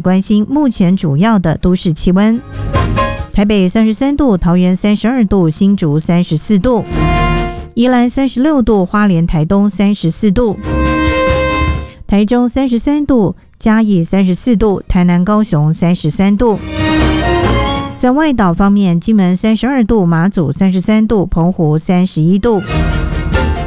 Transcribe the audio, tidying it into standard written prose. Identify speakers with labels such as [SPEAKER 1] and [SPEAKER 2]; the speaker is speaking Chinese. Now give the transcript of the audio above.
[SPEAKER 1] 关心目前主要的都市气温。台北33度，桃园32度，新竹34度，宜兰36度，花莲台东34度，台中33度，嘉义34度，台南高雄33度。在外岛方面，金门32度，马祖33度，澎湖31度。